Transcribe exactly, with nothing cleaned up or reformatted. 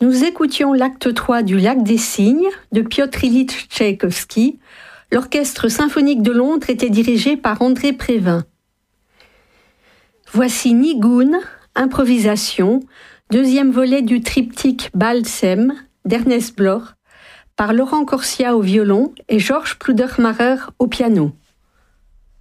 Nous écoutions l'acte trois du Lac des Cygnes de Piotr Ilyich Tchaïkovski. L'orchestre symphonique de Londres était dirigé par André Prévin. Voici Nigoun, improvisation, deuxième volet du triptyque Balsem d'Ernest Bloch, par Laurent Corsia au violon et Georges Pludermacher au piano.